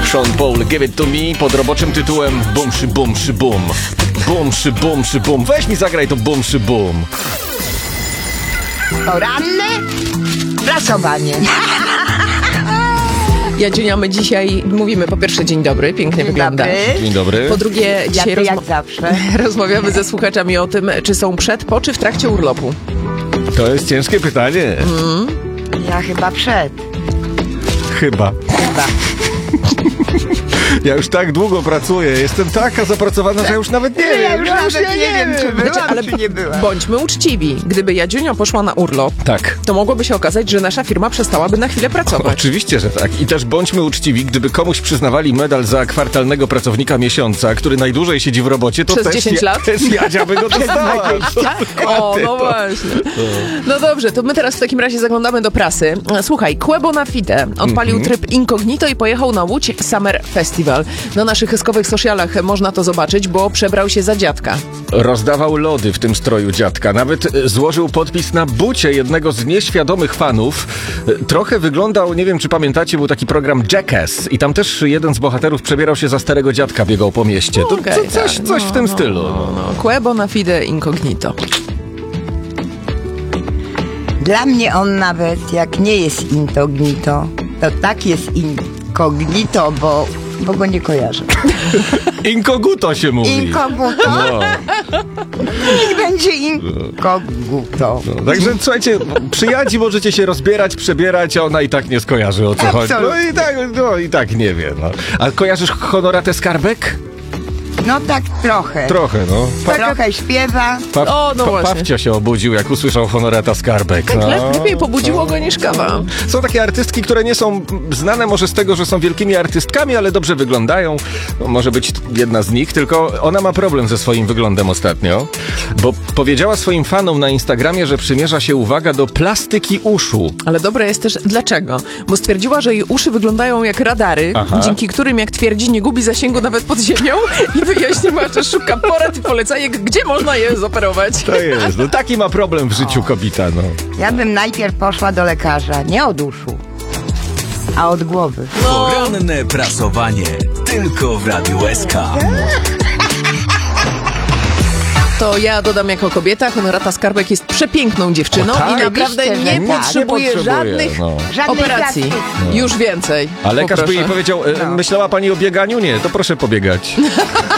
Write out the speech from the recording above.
Sean Paul, Give It To Me pod roboczym tytułem Bum szy bum szy bum. Bum szy bum szy bum. Weź mi zagraj to bum szy bum. Poranne prasowanie. Jadziunia, my dzisiaj mówimy po pierwsze dzień dobry, pięknie wyglądasz. Dzień dobry. Po drugie, dzisiaj jak zawsze. rozmawiamy ze słuchaczami o tym, czy są przed, po czy w trakcie urlopu. To jest ciężkie pytanie. Ja chyba przed. Chyba. Ja już tak długo pracuję, jestem taka zapracowana, że już nawet nie wiem. Ja już nawet nie wiem, czy byłam, ale czy nie byłam. bądźmy uczciwi. Gdyby Jadziunio poszła na urlop, Tak. to mogłoby się okazać, że nasza firma przestałaby na chwilę pracować. Oczywiście, że tak. I też bądźmy uczciwi, gdyby komuś przyznawali medal za kwartalnego pracownika miesiąca, który najdłużej siedzi w robocie, to Przez też 10 lat? Też Jadzia by go dostała. O, no właśnie. No dobrze, to my teraz w takim razie zaglądamy do prasy. Słuchaj, Quebo na Fide odpalił tryb incognito i pojechał na Łódź Summer Festival. Na naszych hyskowych socialach można to zobaczyć, bo przebrał się za dziadka. Rozdawał lody w tym stroju dziadka. Nawet złożył podpis na bucie jednego z nieświadomych fanów. Trochę wyglądał, nie wiem czy pamiętacie, był taki program Jackass i tam też jeden z bohaterów przebierał się za starego dziadka, biegał po mieście. To Okej, coś w tym stylu. Quebo na Fide incognito. Dla mnie on nawet, jak nie jest incognito, to tak jest incognito, bo go nie kojarzę. Inkoguto się mówi. Incognito? No. Niech będzie incognito. Także słuchajcie, przy Jadzi możecie się rozbierać, przebierać, a ona i tak nie skojarzy, o co chodzi. No i tak nie wie. No. A kojarzysz Honoratę Skarbek? No tak trochę. Trochę, no. Trochę śpiewa. właśnie. Pawcio się obudził, jak usłyszał Honorata Skarbek. No. Lepiej pobudziło go niż kawa. Są takie artystki, które nie są znane może z tego, że są wielkimi artystkami, ale dobrze wyglądają. No, może być jedna z nich, tylko ona ma problem ze swoim wyglądem ostatnio, bo powiedziała swoim fanom na Instagramie, że przymierza się, uwaga, do plastyki uszu. Ale dobre jest też dlaczego? Bo stwierdziła, że jej uszy wyglądają jak radary, dzięki którym, jak twierdzi, nie gubi zasięgu nawet pod ziemią i wyjaśniła, że szuka porad i polecajek, gdzie można je zoperować. To jest, no taki ma problem w życiu kobieta, no. Ja bym najpierw poszła do lekarza, nie od uszu, a od głowy. Poranne prasowanie. Tylko w Radiu SK. To ja dodam jako kobieta, Honorata Skarbek jest przepiękną dziewczyną O, tak? i naprawdę Oczywiście, że nie tak. potrzebuje żadnych Żadnej operacji. plastyki. Już więcej. A lekarz by Poproszę. jej powiedział, myślała pani o bieganiu? Nie, to proszę pobiegać.